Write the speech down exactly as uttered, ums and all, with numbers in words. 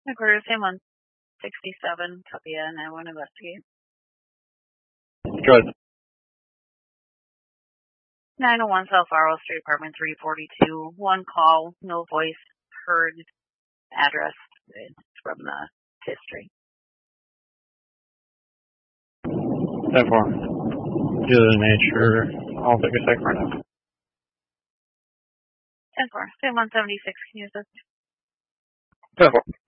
Quarter, same one sixty-seven, copy, and I want to investigate. Good. nine oh one South Farwell Street, apartment three forty-two. One call, no voice heard, address. It's from the history. ten four. Due to the nature, I'll take a second right now. ten four. Same one seventy-six, can you assist? ten four.